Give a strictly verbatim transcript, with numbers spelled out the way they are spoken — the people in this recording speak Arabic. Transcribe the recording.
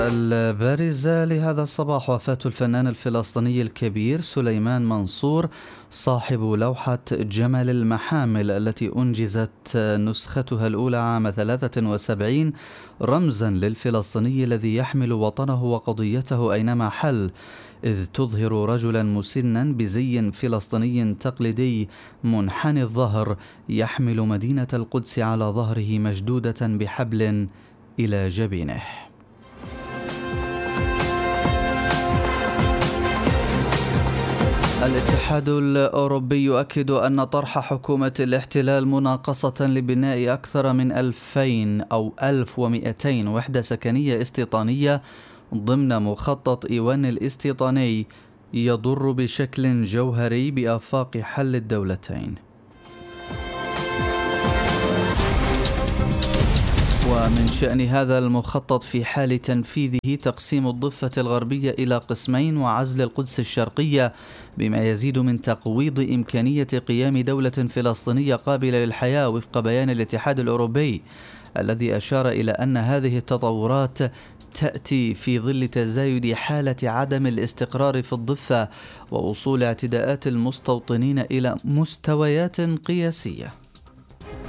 البارزة لهذا الصباح وفاة الفنان الفلسطيني الكبير سليمان منصور صاحب لوحة جمل المحامل التي أنجزت نسختها الأولى عام ثلاثة وسبعين رمزا للفلسطيني الذي يحمل وطنه وقضيته أينما حل، إذ تظهر رجلا مسنا بزي فلسطيني تقليدي منحني الظهر يحمل مدينة القدس على ظهره مشدودة بحبل إلى جبينه. الاتحاد الأوروبي يؤكد أن طرح حكومة الاحتلال مناقصة لبناء أكثر من ألفين أو ألف ومئتين وحدة سكنية استيطانية ضمن مخطط إيوان الاستيطاني يضر بشكل جوهري بآفاق حل الدولتين. ومن شأن هذا المخطط في حال تنفيذه تقسيم الضفة الغربية إلى قسمين وعزل القدس الشرقية، بما يزيد من تقويض إمكانية قيام دولة فلسطينية قابلة للحياة وفق بيان الاتحاد الأوروبي، الذي أشار إلى أن هذه التطورات تأتي في ظل تزايد حالة عدم الاستقرار في الضفة ووصول اعتداءات المستوطنين إلى مستويات قياسية.